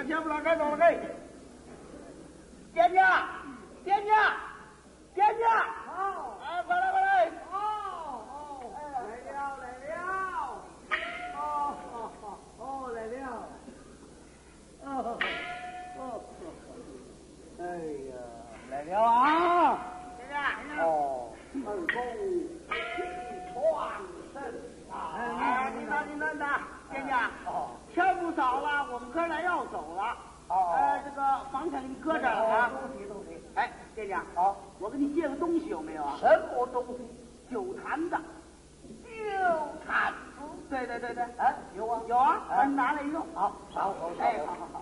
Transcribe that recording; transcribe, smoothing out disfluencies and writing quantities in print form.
钱不了，该走了，该。店家，店家，店家， 好， 哎，快来，快来！ 哦，来了，来了，哦，来了，哎呀，来了啊！ 店家， 哦，二公创圣啊！ 哎，您等，店家，钱不少了，我们哥俩要走了。这个房产给你搁这儿了啊。 东西。 哎，店家， 好， 我给你借个东西有没有啊？ 什么东西？ 酒坛子。 酒坛子。 对， 哎，有啊， 有啊，咱拿来一个。 好，稍后。 哎，好。